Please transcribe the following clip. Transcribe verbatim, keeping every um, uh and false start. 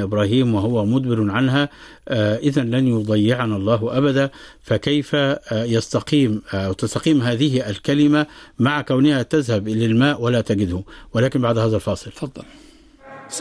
إبراهيم وهو مدبر عنها، إذن لن يضيعنا الله أبدا. فكيف يستقيم أو تستقيم هذه الكلمة مع كونها تذهب إلى الماء ولا تجده؟ ولكن بعد هذا الفاصل. تفضل.